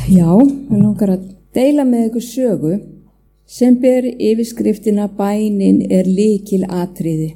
Já, hann langar að deila með ykkur sögu sem ber yfirskriftina Bænin lykil atriði.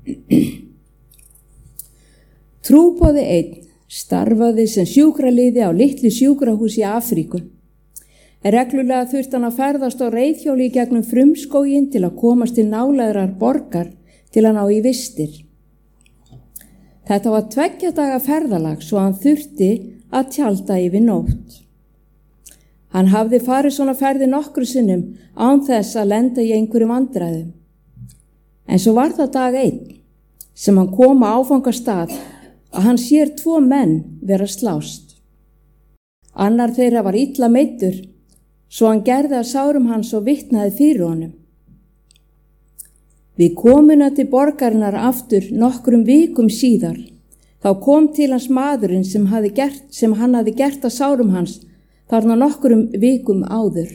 Trúboði einn starfaði sem sjúkraliði á litlu sjúkrahúsi í Afríku. Reglulega þurfti hann að ferðast á reiðhjóli í gegnum frumskóginn til að komast til nálægrar borgar til að ná í vistir. Þetta var 2 daga ferðalag svo hann þurfti að tjalda yfir nótt. Hann hafði farið svona ferði nokkru sinnum án þess að lenda í einhverjum vandræðum. En svo var það dag 1 sem hann kom á áfangastað að hann sér 2 menn vera slást. Annar þeirra var illa meiddur, svo hann gerði að sárum hans og vitnaði fyrir honum. Við komuna til borgarinnar aftur nokkrum vikum síðar, þá kom til hans maðurinn sem hann hafði gert að sárum hans þarna nokkrum vikum áður.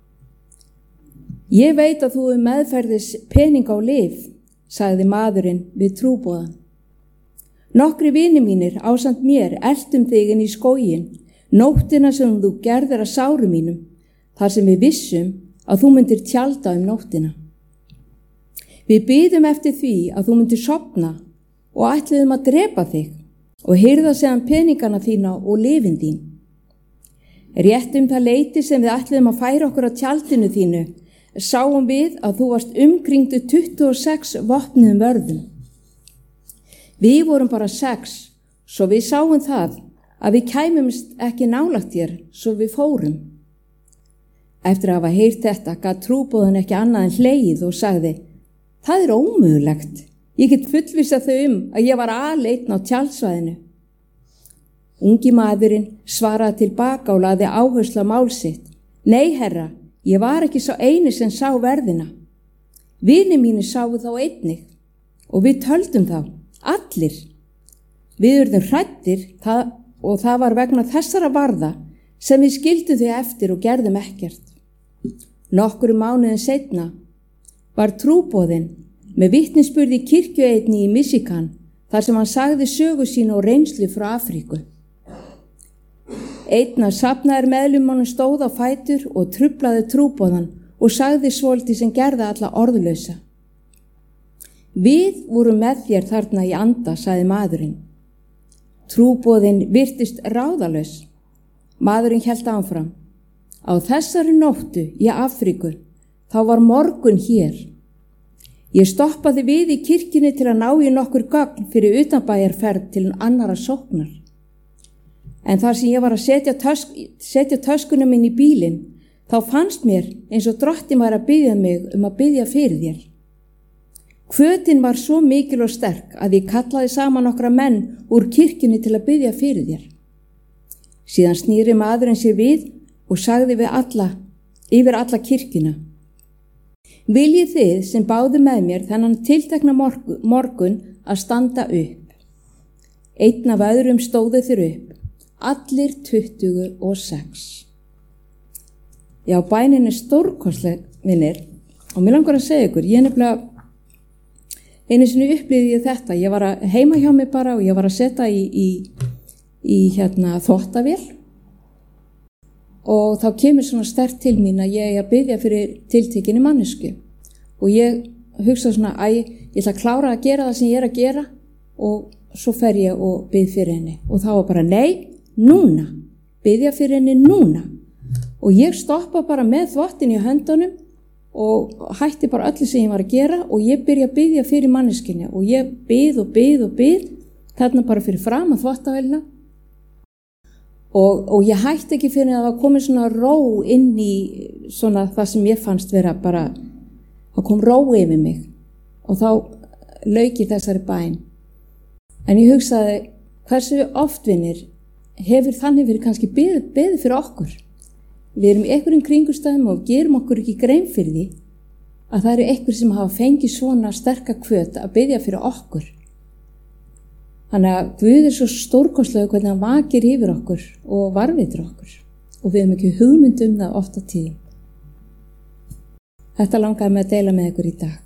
Ég veit að þú meðferðis pening á lyf, sagði maðurinn við trúboðan. Nokkri vinir mínir ásamt mér eltum þig inn í skóginn, nóttina sem þú gerðir að sárum mínum, þar sem við vissum að þú myndir tjalda nóttina. Við biðum eftir því að þú myndir sofna og ætluðum að drepa þig og hirða séðan peningana þína og lyfin þín. Rétt það leyti sem við ætluðum að færa okkur á tjaldinu þínu, sáum við að þú varst umkringdu 26 vopnuðum vörðum. Við vorum bara 6, svo við sáum það að við kæmumst ekki nálægt þér, svo við fórum. Eftir að hafa heyrt þetta gat trúboðan ekki annað en hlegið og sagði, það ómögulegt. Ég get fullvissað þau að ég var aleinn á tjaldsvæðinu. Ungi maðurinn svaraði tilbaka og lagði áherslu á mál sitt. Nei, herra, ég var ekki sá eini sem sá verðina. Vinir mínir sáu þá einnig og við töldum þá, allir. Við urðum hræddir og það var vegna þessara varða sem við skildum þau eftir og gerðum ekkert. Nokkrum mánuðin seinna var trúboðinn með vitnisburði í kirkjueinni í Michigan þar sem hann sagði sögu sína og reynslu frá Afríku. Einn af safnaðir meðlumunum stóð á fætur og truflaði trúboðan og sagði svolítið sem gerði alla orðlausa. Við vorum með þér þarna í anda, sagði maðurinn. Trúboðinn virtist ráðalaus. Maðurinn hélt áfram. Á þessari nóttu í Afríku, þá var morgun hér. Ég stoppaði við í kirkjunni til að ná í nokkur gögn fyrir utanbæjarferð til annarra sóknar. En þar sem ég var að setja töskuna minn í bílinn, þá fannst mér eins og drottinn var að biðja mig að biðja fyrir þér. Hvötin var svo mikil og sterk að ég kallaði saman nokkra menn úr kirkjunni til að biðja fyrir þér. Síðan snýri maðurinn sér við og sagði yfir alla kirkjuna. Viljið þið sem báðu með mér þennan tiltekna morgun að standa upp. Einn af öðrum stóðu þeir upp, allir 26. Já, bænin stórkostleg, vinir, og mér langar að segja ykkur, ég nefnilega einu sinni upplýði ég þetta, ég var að heima hjá mig bara og ég var að setja í þvottavél og þá kemur svona sterkt til mín að ég að biðja fyrir tiltekinni mannesku og ég hugsa svona að ég ætla að klára að gera það sem ég að gera og svo fer ég og bið fyrir henni og þá var bara nei, núna, biðja fyrir henni núna og ég stoppa bara með þvottin í höndunum og hætti bara öllu sem ég var að gera og ég byrja að biðja fyrir manneskinni og ég bið þarna bara fyrir fram að þvottavélina og ég hætti ekki fyrir að það var komið svona ró inn í svona það sem ég fannst vera bara, það kom ró yfir mig og þá lauk ég þessari bæn. En ég hugsaði hversu oft vinir hefur þannig verið kannski beðið fyrir okkur. Við erum í einhverjum kringumstæðum og gerum okkur ekki grein fyrir því að það eru einhver sem hafa fengið svona sterka hvöt að biðja fyrir okkur. Þannig að Guð svo stórkostlegur hvernig hann vakir yfir okkur og varðveitir okkur og við hefum ekki hugmynd það oft á tíðum. Þetta langaði mig að deila með ykkur í dag.